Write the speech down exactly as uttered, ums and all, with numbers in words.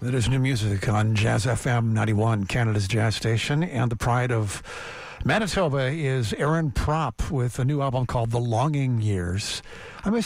That is new music on Jazz F M ninety-one, Canada's jazz station. And the pride of Manitoba is Aaron Propp with a new album called The Longing Years. I miss